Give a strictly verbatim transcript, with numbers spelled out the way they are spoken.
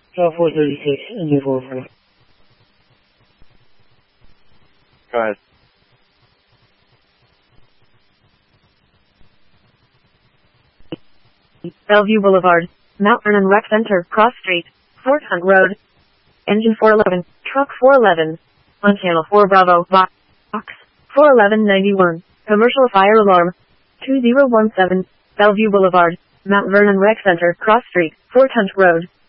South four thirty-six, engine four four. Go ahead. Bellevue Boulevard, Mount Vernon Rec Center, Cross Street, Fort Hunt Road. Engine four eleven, truck four eleven, on channel four Bravo, box four eleven ninety-one, commercial fire alarm, two zero one seven, Bellevue Boulevard, Mount Vernon Rec Center, Cross Street, Fort Hunt Road.